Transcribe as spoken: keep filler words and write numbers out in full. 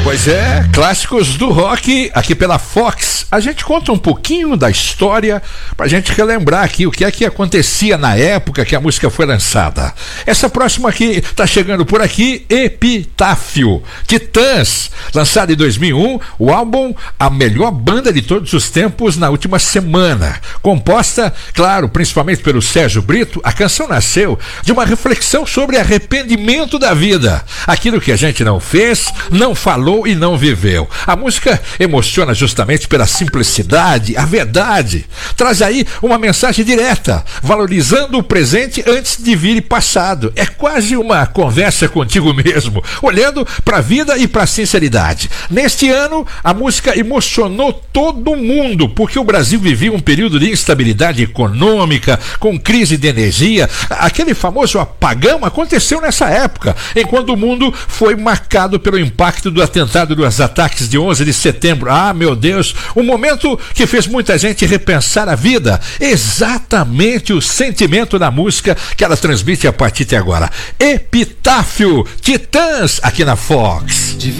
Pois é, clássicos do rock aqui pela Fox. A gente conta um pouquinho da história pra gente relembrar aqui o que é que acontecia na época que a música foi lançada. Essa próxima aqui tá chegando por aqui, Epitáfio, Titãs, lançado em dois mil e um, o álbum A Melhor Banda de Todos os Tempos na última semana. Composta, claro, principalmente pelo Sérgio Brito, a canção nasceu de uma reflexão sobre arrependimento da vida. Aquilo que a gente não fez, não falou e não viveu. A música emociona justamente pela simplicidade, a verdade. Traz aí uma mensagem direta, valorizando o presente antes de vir passado. É quase uma conversa contigo mesmo, olhando para a vida e para a sinceridade. Neste ano, a música emocionou todo mundo, porque o Brasil vivia um período de instabilidade econômica, com crise de energia. Aquele famoso apagão aconteceu nessa época, enquanto o mundo foi marcado pelo impacto do atentado dos ataques de onze de setembro. Ah, meu Deus, um momento que fez muita gente repensar a vida. Exatamente o sentimento da música que ela transmite a partir de agora. Epitáfio, Titãs, aqui na Fox.